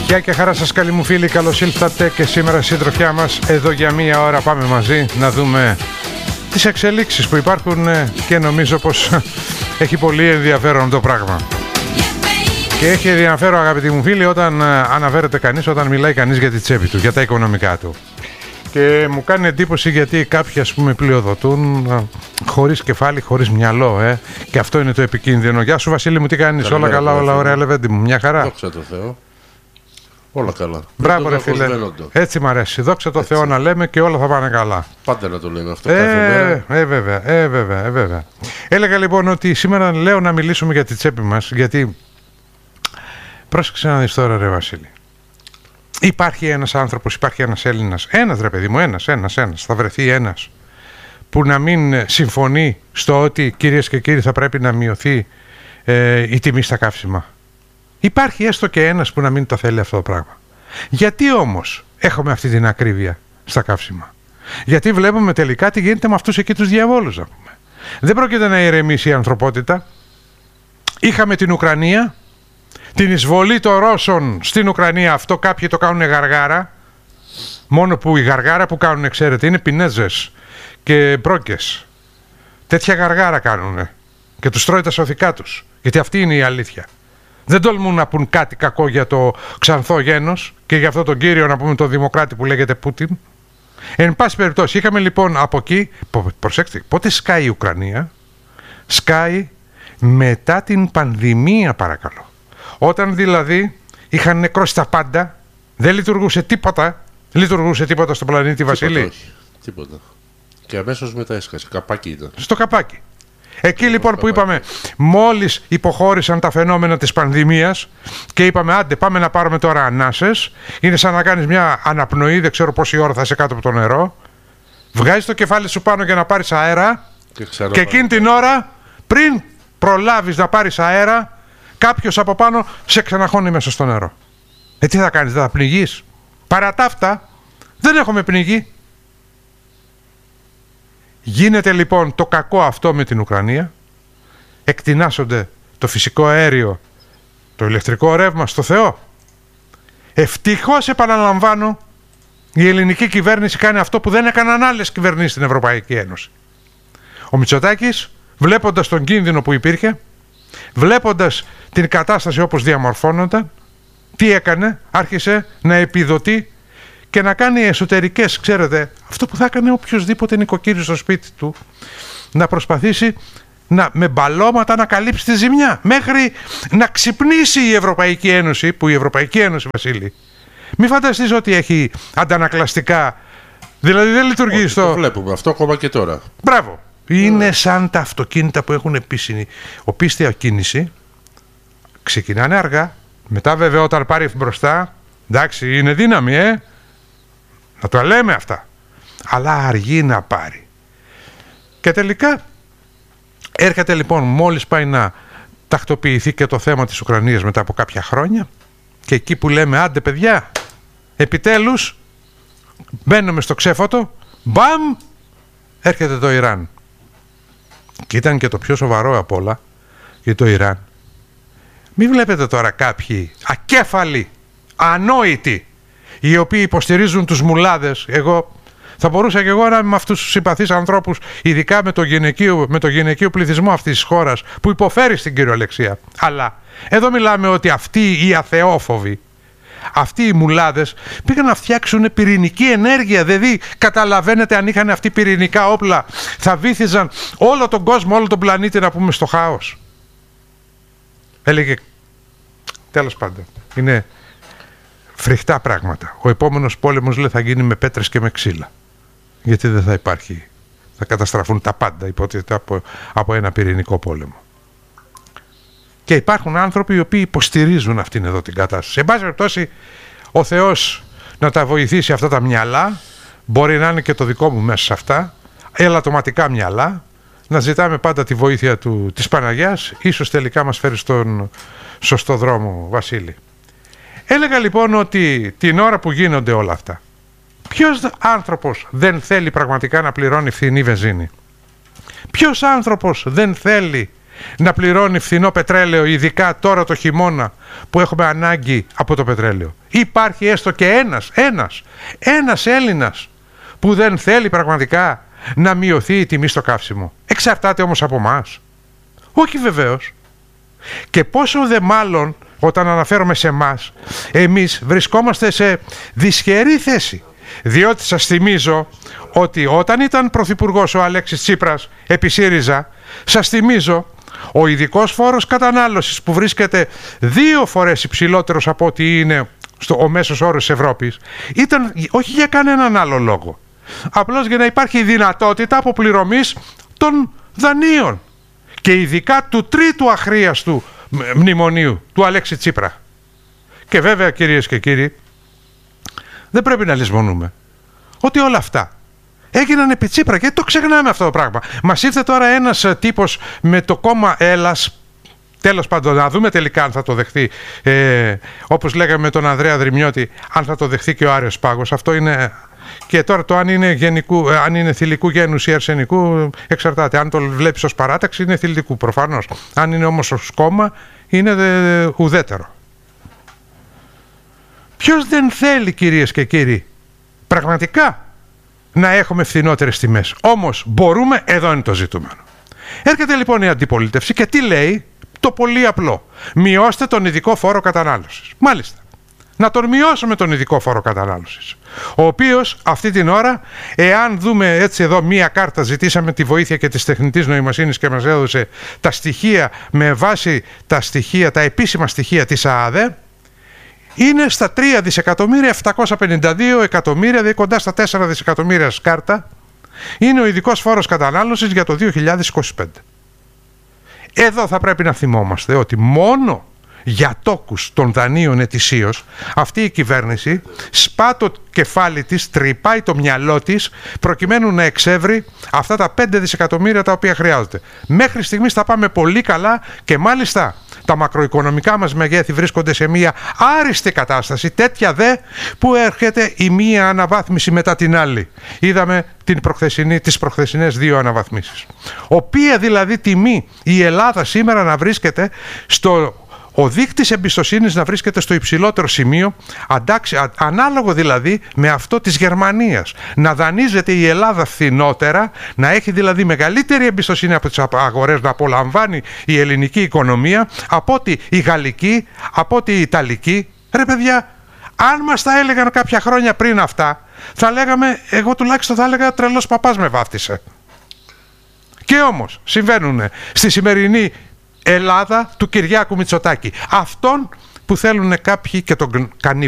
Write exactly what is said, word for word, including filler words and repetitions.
Γεια και χαρά σας καλοί μου φίλοι, καλώς ήλθατε και σήμερα συντροφιά μας εδώ για μία ώρα πάμε μαζί να δούμε τις εξελίξεις που υπάρχουν και νομίζω πως έχει πολύ ενδιαφέρον το πράγμα. Και έχει ενδιαφέρον αγαπητοί μου φίλοι όταν αναφέρεται κανείς, όταν μιλάει κανείς για τη τσέπη του, για τα οικονομικά του. Και μου κάνει εντύπωση γιατί κάποιοι ας πούμε πλειοδοτούν χωρίς κεφάλι, χωρίς μυαλό ε. Και αυτό είναι το επικίνδυνο. Γεια σου Βασίλη μου, τι κάνεις? Καλημέρα, όλα καλά, όλα ωραία Λεβέντη μου, μια χαρά. Δόξα τω Θεώ. Όλα καλά. Μπράβο ρε φίλε. Έτσι μ' αρέσει. Δόξα τω Θεώ να λέμε και όλα θα πάνε καλά. Πάντα να το λέμε αυτό ε, κάθε μέρα. Ε, βέβαια, ε, βέβαια, ε, βέβαια. Έλεγα λοιπόν ότι σήμερα λέω να μιλήσουμε για τη τσέπη μας, γιατί πρόσεξε να δεις τώρα ρε Βασίλη. Υπάρχει ένας άνθρωπος, υπάρχει ένας Έλληνας, ένας ρε παιδί μου, ένας, ένας, ένας, θα βρεθεί ένας που να μην συμφωνεί στο ότι κυρίες και κύριοι θα πρέπει να μειωθεί ε, η τιμή στα καύσιμα. Υπάρχει έστω και ένας που να μην το θέλει αυτό το πράγμα. Γιατί όμως έχουμε αυτή την ακρίβεια στα καύσιμα? Γιατί βλέπουμε τελικά τι γίνεται με αυτούς εκεί τους διαβόλους, να πούμε. Δεν πρόκειται να ηρεμήσει η ανθρωπότητα. Είχαμε την Ουκρανία, την εισβολή των Ρώσων στην Ουκρανία, αυτό κάποιοι το κάνουν γαργάρα. Μόνο που η γαργάρα που κάνουν, ξέρετε, είναι πινέζες και μπρόκες. Τέτοια γαργάρα κάνουνε και τους τρώει τα σωθικά τους. Γιατί αυτή είναι η αλήθεια. Δεν τολμούν να πούν κάτι κακό για το ξανθό γένος και για αυτό τον κύριο, να πούμε, τον δημοκράτη που λέγεται Πούτιν. Εν πάση περιπτώσει, είχαμε λοιπόν από εκεί, προσέξτε, πότε σκάει η Ουκρανία? Σκάει μετά την πανδημία, παρακαλώ. Όταν δηλαδή είχαν νεκρώσει τα πάντα, δεν λειτουργούσε τίποτα, λειτουργούσε τίποτα στον πλανήτη, τίποτα, Βασίλη. Όχι, τίποτα. Και αμέσως μετά έσκασε, καπάκι ήταν. Στο καπάκι. Εκεί λοιπόν που είπαμε, μόλις υποχώρησαν τα φαινόμενα της πανδημίας και είπαμε άντε πάμε να πάρουμε τώρα ανάσες, είναι σαν να κάνεις μια αναπνοή, δεν ξέρω πόση ώρα θα είσαι κάτω από το νερό, βγάζεις το κεφάλι σου πάνω για να πάρεις αέρα και, και εκείνη την ώρα πριν προλάβεις να πάρεις αέρα κάποιος από πάνω σε ξαναχώνει μέσα στο νερό. Ε τι θα κάνεις, δεν θα πνιγείς? Παρά τα αυτά δεν έχουμε πνιγεί. Γίνεται λοιπόν το κακό αυτό με την Ουκρανία, εκτινάσσονται το φυσικό αέριο, το ηλεκτρικό ρεύμα στο Θεό. Ευτυχώς, επαναλαμβάνω, η ελληνική κυβέρνηση κάνει αυτό που δεν έκαναν άλλες κυβερνήσεις στην Ευρωπαϊκή Ένωση. Ο Μητσοτάκης, βλέποντας τον κίνδυνο που υπήρχε, βλέποντας την κατάσταση όπως διαμορφώνονταν, τι έκανε? Άρχισε να επιδοτεί και να κάνει εσωτερικές, ξέρετε, αυτό που θα έκανε οποιοδήποτε νοικοκύριο στο σπίτι του, να προσπαθήσει να, με μπαλώματα να καλύψει τη ζημιά, μέχρι να ξυπνήσει η Ευρωπαϊκή Ένωση, που η Ευρωπαϊκή Ένωση, Βασίλη, μην φανταστείς ότι έχει αντανακλαστικά, δηλαδή δεν λειτουργεί. Όχι, στο... το βλέπουμε αυτό ακόμα και τώρα. Μπράβο. Είναι σαν τα αυτοκίνητα που έχουν επίσημη οπίστια κίνηση, ξεκινάνε αργά, μετά βέβαια όταν πάρει μπροστά, εντάξει είναι δύναμη, ε να το λέμε αυτά, αλλά αργεί να πάρει. Και τελικά έρχεται λοιπόν, μόλις πάει να τακτοποιηθεί και το θέμα της Ουκρανίας μετά από κάποια χρόνια, και εκεί που λέμε άντε παιδιά, επιτέλους μπαίνουμε στο ξέφωτο, μπαμ, έρχεται το Ιράν. Και ήταν και το πιο σοβαρό απ' όλα για το Ιράν. Μην βλέπετε τώρα κάποιοι ακέφαλοι, ανόητοι, οι οποίοι υποστηρίζουν τους μουλάδες. Εγώ θα μπορούσα και εγώ να είμαι με αυτούς τους συμπαθείς ανθρώπους, ειδικά με το γυναικείο, με το γυναικείο πληθυσμό αυτής της χώρας που υποφέρει στην κυριολεξία. Αλλά εδώ μιλάμε ότι αυτοί οι αθεόφοβοι, αυτοί οι μουλάδες πήγαν να φτιάξουν πυρηνική ενέργεια. Δηλαδή καταλαβαίνετε, αν είχαν αυτοί πυρηνικά όπλα θα βύθιζαν όλο τον κόσμο, όλο τον πλανήτη, να πούμε, στο χάος. Έλεγε, τέλος πάντων, είναι φρικτά πράγματα. Ο επόμενος πόλεμος, λέει, θα γίνει με πέτρες και με ξύλα. Γιατί δεν θα υπάρχει, θα καταστραφούν τα πάντα, υποτίθεται, από, από ένα πυρηνικό πόλεμο. Και υπάρχουν άνθρωποι οι οποίοι υποστηρίζουν αυτήν εδώ την κατάσταση. Εν πάση περιπτώσει, ο Θεός να τα βοηθήσει αυτά τα μυαλά, μπορεί να είναι και το δικό μου μέσα σε αυτά, ελαττωματικά μυαλά, να ζητάμε πάντα τη βοήθεια του, της Παναγιάς, ίσως τελικά μας φέρει στον σωστό δρόμο, Βασίλη. Έλεγα λοιπόν ότι την ώρα που γίνονται όλα αυτά, ποιος άνθρωπος δεν θέλει πραγματικά να πληρώνει φθηνή βενζίνη? Ποιος άνθρωπος δεν θέλει να πληρώνει φθηνό πετρέλαιο, ειδικά τώρα το χειμώνα που έχουμε ανάγκη από το πετρέλαιο? Υπάρχει έστω και ένας, ένας, ένας Έλληνας που δεν θέλει πραγματικά να μειωθεί η τιμή στο καύσιμο? Εξαρτάται όμως από εμάς? Όχι βεβαίως. Και πόσο δε μάλλον όταν αναφέρομαι σε εμάς, εμείς βρισκόμαστε σε δυσχερή θέση. Διότι σας θυμίζω ότι όταν ήταν πρωθυπουργός ο Αλέξης Τσίπρας επί ΣΥΡΙΖΑ, σας θυμίζω ο ειδικός φόρος κατανάλωσης που βρίσκεται δύο φορές υψηλότερος από ό,τι είναι στο, ο μέσος όρος της Ευρώπης, ήταν όχι για κανέναν άλλο λόγο. Απλώς για να υπάρχει δυνατότητα αποπληρωμής των δανείων. Και ειδικά του τρίτου αχρίαστου μνημονίου, του Αλέξη Τσίπρα. Και βέβαια, κυρίες και κύριοι, δεν πρέπει να λησμονούμε ότι όλα αυτά έγιναν επί Τσίπρα και το ξεχνάμε αυτό το πράγμα. Μας ήρθε τώρα ένας τύπος με το κόμμα Έλλας, τέλος πάντων, να δούμε τελικά αν θα το δεχθεί, ε, όπως λέγαμε με τον Ανδρέα Δρυμιώτη, αν θα το δεχθεί και ο Άριος Πάγος. Αυτό είναι... Και τώρα το αν είναι, γενικού, αν είναι θηλυκού γένους ή αρσενικού εξαρτάται. Αν το βλέπεις ως παράταξη είναι θηλυκού προφανώς. Αν είναι όμως ως κόμμα είναι δε, ουδέτερο. Ποιος δεν θέλει, κυρίες και κύριοι, πραγματικά να έχουμε φθηνότερες τιμές? Όμως μπορούμε, εδώ είναι το ζητούμενο. Έρχεται λοιπόν η αντιπολίτευση και τι λέει? Το πολύ απλό. Μειώστε τον ειδικό φόρο κατανάλωσης. Μάλιστα. Να τον μειώσουμε τον ειδικό φόρο κατανάλωσης, ο οποίος αυτή την ώρα, εάν δούμε έτσι εδώ μία κάρτα, ζητήσαμε τη βοήθεια και της τεχνητής νοημοσύνης και μας έδωσε τα στοιχεία με βάση τα στοιχεία, τα επίσημα στοιχεία της ΑΑΔΕ, είναι στα τρία δισεκατομμύρια επτακόσια πενήντα δύο εκατομμύρια, δηλαδή κοντά στα τέσσερα δισεκατομμύρια σκάρτα, είναι ο ειδικός φόρος κατανάλωσης για το δύο χιλιάδες είκοσι πέντε. Εδώ θα πρέπει να θυμόμαστε ότι μόνο για τόκους των δανείων ετησίως αυτή η κυβέρνηση σπά το κεφάλι της, τρυπάει το μυαλό της προκειμένου να εξεύρει αυτά τα πέντε δισεκατομμύρια τα οποία χρειάζονται. Μέχρι στιγμής τα πάμε πολύ καλά και μάλιστα τα μακροοικονομικά μας μεγέθη βρίσκονται σε μια άριστη κατάσταση, τέτοια δε που έρχεται η μία αναβάθμιση μετά την άλλη. Είδαμε την προχθεσινή, τις προχθεσινές δύο αναβαθμίσεις. Οποία δηλαδή τιμή η Ελλάδα σήμερα να βρίσκεται στο... Ο δείκτης εμπιστοσύνης να βρίσκεται στο υψηλότερο σημείο, αντάξει, α, ανάλογο δηλαδή με αυτό της Γερμανίας. Να δανείζεται η Ελλάδα φθηνότερα, να έχει δηλαδή μεγαλύτερη εμπιστοσύνη από τις αγορές, να απολαμβάνει η ελληνική οικονομία από ότι η γαλλική, από ότι η ιταλική. Ρε παιδιά, αν μας τα έλεγαν κάποια χρόνια πριν αυτά, θα λέγαμε, εγώ τουλάχιστον θα έλεγα τρελός παπάς με βάφτισε. Και όμως συμβαίνουν στη σημερινή Ελλάδα του Κυριάκου Μητσοτάκη. Αυτόν που θέλουν κάποιοι και τον κανεί